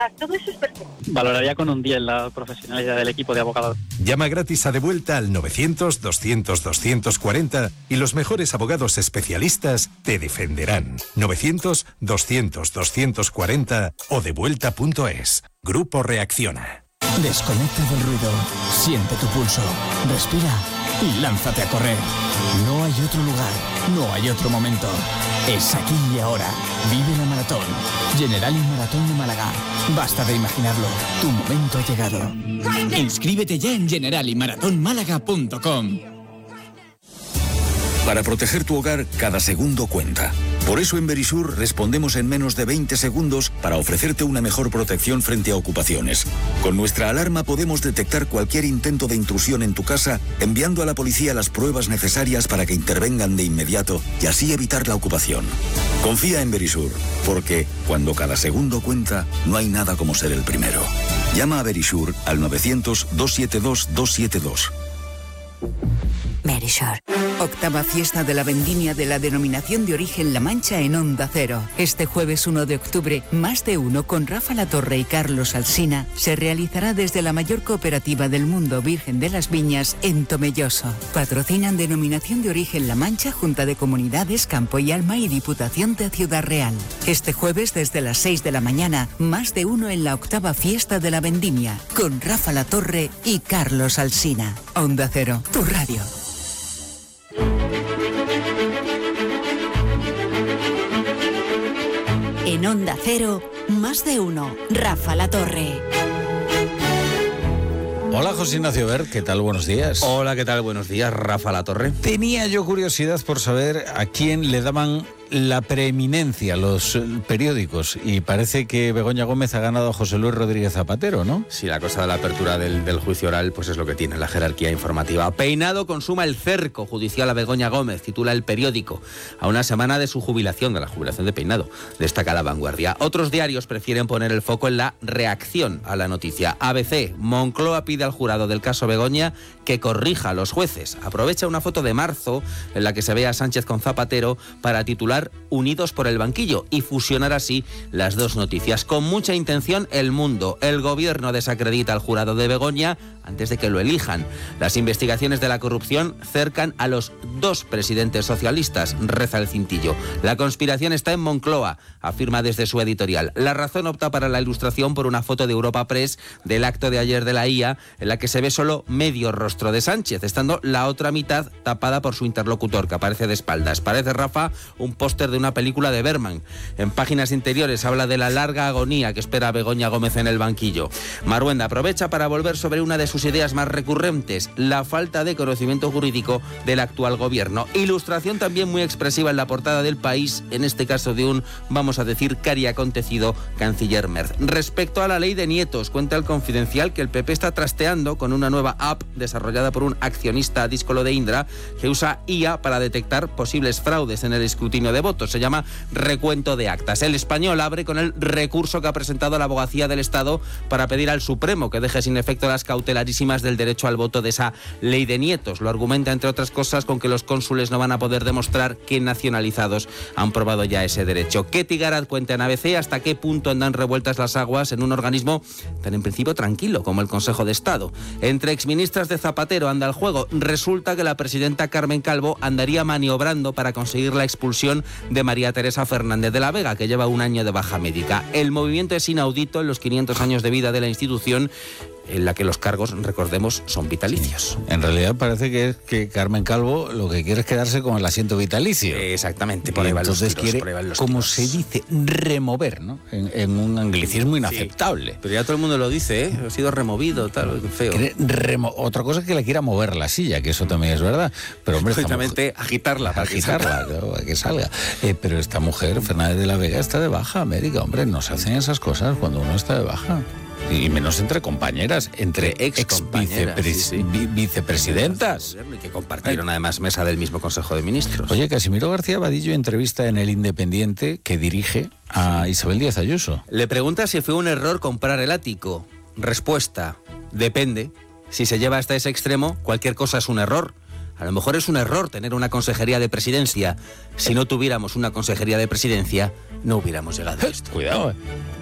Todo eso es perfecto. Valoraría con un 10 la profesionalidad del equipo de abogados. Llama gratis a Devuelta al 900-200-240 y los mejores abogados especialistas te defenderán. 900-200-240 o devuelta.es. Grupo Reacciona. Desconecta del ruido, siente tu pulso, respira y lánzate a correr. No hay otro lugar, no hay otro momento. Es aquí y ahora. Vive la maratón. Generali Maratón de Málaga. Basta de imaginarlo. Tu momento ha llegado. Inscríbete ya en generaliMaratónmálaga.com. Para proteger tu hogar, cada segundo cuenta. Por eso en Verisur respondemos en menos de 20 segundos para ofrecerte una mejor protección frente a ocupaciones. Con nuestra alarma podemos detectar cualquier intento de intrusión en tu casa, enviando a la policía las pruebas necesarias para que intervengan de inmediato y así evitar la ocupación. Confía en Verisur, porque cuando cada segundo cuenta, no hay nada como ser el primero. Llama a Verisur al 900-272-272. Verisur. Octava fiesta de la vendimia de la denominación de origen La Mancha en Onda Cero. Este jueves 1 de octubre, Más de Uno con Rafa Latorre y Carlos Alsina se realizará desde la mayor cooperativa del mundo Virgen de las Viñas en Tomelloso. Patrocinan denominación de origen La Mancha, Junta de Comunidades, Campo y Alma y Diputación de Ciudad Real. Este jueves desde las 6 de la mañana, Más de Uno en la octava fiesta de la vendimia con Rafa Latorre y Carlos Alsina. Onda Cero, tu radio. En Onda Cero, Más de Uno, Rafa Latorre. Hola, José Ignacio Bert, ¿qué tal? Buenos días. Hola, ¿qué tal? Buenos días, Rafa Latorre. Tenía yo curiosidad por saber a quién le daban la preeminencia los periódicos y parece que Begoña Gómez ha ganado a José Luis Rodríguez Zapatero, ¿no? Sí, la cosa de la apertura del juicio oral pues es lo que tiene la jerarquía informativa. Peinado consuma el cerco judicial a Begoña Gómez, titula El Periódico, a una semana de su jubilación, de la jubilación de Peinado, destaca La Vanguardia. Otros diarios prefieren poner el foco en la reacción a la noticia. ABC, Moncloa pide al jurado del caso Begoña que corrija a los jueces. Aprovecha una foto de marzo en la que se ve a Sánchez con Zapatero para titular Unidos por el banquillo y fusionar así las dos noticias. Con mucha intención, El Mundo. El gobierno desacredita al jurado de Begoña antes de que lo elijan. Las investigaciones de la corrupción cercan a los dos presidentes socialistas, reza el cintillo. La conspiración está en Moncloa, afirma desde su editorial. La Razón opta para la ilustración por una foto de Europa Press del acto de ayer de la IA, en la que se ve solo medio rostro de Sánchez, estando la otra mitad tapada por su interlocutor, que aparece de espaldas. Parece, Rafa, un póster de una película de Bergman. En páginas interiores habla de la larga agonía que espera a Begoña Gómez en el banquillo. Maruenda aprovecha para volver sobre una de sus ideas más recurrentes, la falta de conocimiento jurídico del actual gobierno. Ilustración también muy expresiva en la portada del País, en este caso de un, vamos a decir, cariacontecido canciller Merz. Respecto a la ley de nietos, cuenta el Confidencial que el PP está trasteando con una nueva app desarrollada por un accionista díscolo de Indra que usa IA para detectar posibles fraudes en el escrutinio de votos. Se llama Recuento de Actas. El Español abre con el recurso que ha presentado la Abogacía del Estado para pedir al Supremo que deje sin efecto las cautelarísimas del derecho al voto de esa ley de nietos. Lo argumenta, entre otras cosas, con que los cónsules no van a poder demostrar que nacionalizados han probado ya ese derecho. Ketty Garat cuenta en ABC hasta qué punto andan revueltas las aguas en un organismo tan en principio tranquilo como el Consejo de Estado. Entre exministras de Zapatero anda el juego. Resulta que la presidenta Carmen Calvo andaría maniobrando para conseguir la expulsión de María Teresa Fernández de la Vega, que lleva un año de baja médica. El movimiento es inaudito en los 500 años de vida de la institución, en la que los cargos, recordemos, son vitalicios. Sí. En realidad parece que Carmen Calvo lo que quiere es quedarse con el asiento vitalicio. Exactamente, por ahí van los tiros, quiere, por ahí van los como tiros. Se dice, remover, ¿no? En un anglicismo inaceptable. Sí, pero ya todo el mundo lo dice, ¿eh? Ha sido removido, tal, feo. Otra cosa es que le quiera mover la silla, que eso también es verdad. Pero hombre, precisamente agitarla, para que salga. Pero esta mujer, Fernández de la Vega, está de baja médica. Hombre, no se hacen esas cosas cuando uno está de baja. Y menos entre compañeras, entre vicepresidentas. Y que compartieron además mesa del mismo Consejo de Ministros. Oye, Casimiro García Vadillo entrevista en El Independiente que dirige a Isabel Díaz Ayuso. Le pregunta si fue un error comprar el ático. Respuesta: depende. Si se lleva hasta ese extremo, cualquier cosa es un error. A lo mejor es un error tener una consejería de presidencia. Si no tuviéramos una consejería de presidencia, no hubiéramos llegado a esto. Cuidado,